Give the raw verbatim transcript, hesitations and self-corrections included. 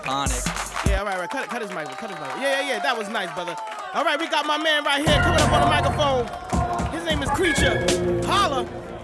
Iconic. Yeah, all right, all right. Cut, cut his mic. Cut his mic. Yeah, yeah, yeah. That was nice, brother. All right, we got my man right here coming up on the microphone. His name is Creature. Holla.